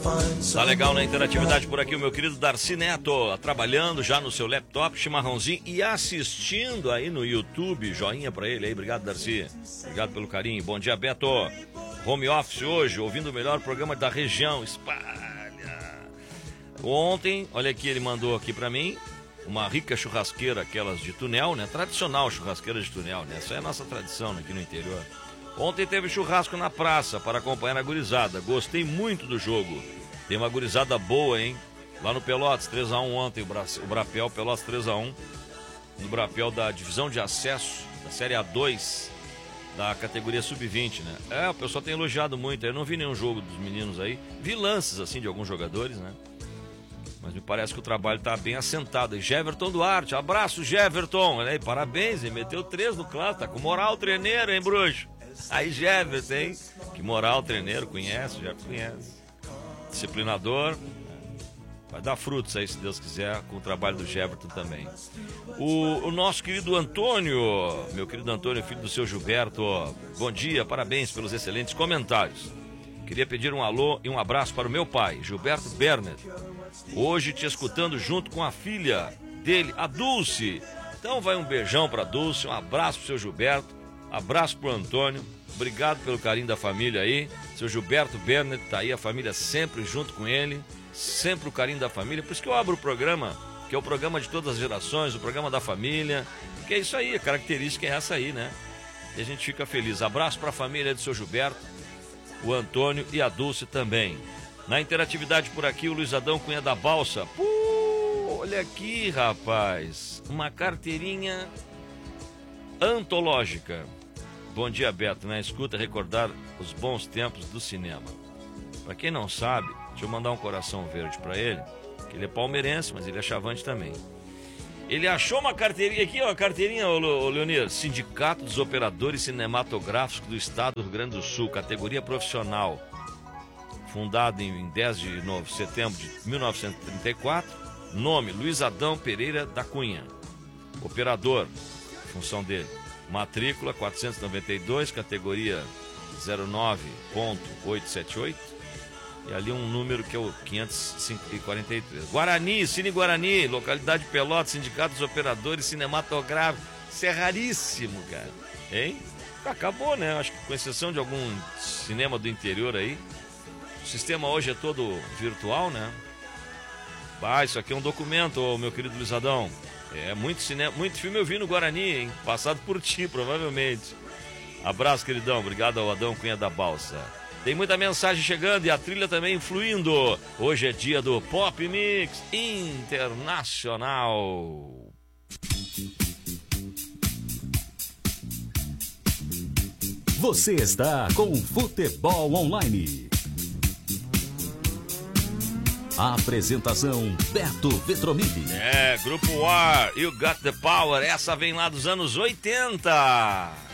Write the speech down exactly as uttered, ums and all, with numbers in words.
Tá legal na interatividade por aqui o meu querido Darcy Neto, trabalhando já no seu laptop, chimarrãozinho e assistindo aí no YouTube. Joinha pra ele aí, obrigado Darcy, obrigado pelo carinho. Bom dia, Beto. Home office hoje, ouvindo o melhor programa da região. Espalha. Ontem, olha aqui, ele mandou aqui pra mim uma rica churrasqueira, aquelas de túnel, né? Tradicional churrasqueira de túnel, né? Essa é a nossa tradição aqui no interior. Ontem teve churrasco na praça para acompanhar a gurizada. Gostei muito do jogo. Tem uma gurizada boa, hein? Lá no Pelotas, três a um ontem, o, Bra... o Brapel, Pelotas três a um. No Brapel da divisão de acesso, da Série A dois, da categoria sub vinte, né? É, o pessoal tem elogiado muito. Eu não vi nenhum jogo dos meninos aí. Vi lances, assim, de alguns jogadores, né? Mas me parece que o trabalho tá bem assentado. E Jeverton Duarte, abraço, Jeverton. Olha aí, parabéns, ele meteu três no clássico. Tá com moral o treineiro, hein, bruxo? Aí, Jeverton, hein? Que moral o treineiro, conhece, já conhece. Disciplinador. Vai dar frutos aí, se Deus quiser, com o trabalho do Jeverton também. O, o nosso querido Antônio, meu querido Antônio, filho do seu Gilberto, bom dia, parabéns pelos excelentes comentários. Queria pedir um alô e um abraço para o meu pai, Gilberto Berner. Hoje te escutando junto com a filha dele, a Dulce. Então vai um beijão para a Dulce, um abraço pro seu Gilberto, abraço pro Antônio. Obrigado pelo carinho da família aí. Seu Gilberto Berner tá aí, a família sempre junto com ele, sempre o carinho da família. Por isso que eu abro o programa, que é o programa de todas as gerações, o programa da família. Que é isso aí, a característica é essa aí, né? E a gente fica feliz. Abraço para a família do seu Gilberto, o Antônio e a Dulce também. Na interatividade por aqui, o Luiz Adão Cunha da Balsa. Pô, olha aqui, rapaz. Uma carteirinha antológica. Bom dia, Beto. Na escuta, recordar os bons tempos do cinema. Pra quem não sabe, deixa eu mandar um coração verde pra ele, que ele é palmeirense, mas ele é chavante também. Ele achou uma carteirinha aqui, ó, a carteirinha, ô, ô Leonir. Sindicato dos Operadores Cinematográficos do Estado do Rio Grande do Sul, categoria profissional. Fundado em dez de setembro de mil novecentos e trinta e quatro. Nome, Luiz Adão Pereira da Cunha. Operador, função dele. Matrícula quatrocentos e noventa e dois, categoria zero nove ponto oitocentos e setenta e oito. E ali um número que é o quinhentos e quarenta e três. Guarani, Cine Guarani, localidade Pelotas, Sindicato dos Operadores Cinematográficos. Isso é raríssimo, cara. Hein? Acabou, né? Acho que com exceção de algum cinema do interior aí. O sistema hoje é todo virtual, né? Ah, isso aqui é um documento, meu querido Luiz Adão. É, muito cinema, muito filme eu vi no Guarani, hein? Passado por ti, provavelmente. Abraço, queridão. Obrigado ao Adão Cunha da Balsa. Tem muita mensagem chegando e a trilha também fluindo. Hoje é dia do Pop Mix Internacional. Você está com Futebol Online. A apresentação Beto Vetromilli. É, Grupo War, You Got the Power. Essa vem lá dos anos oitenta.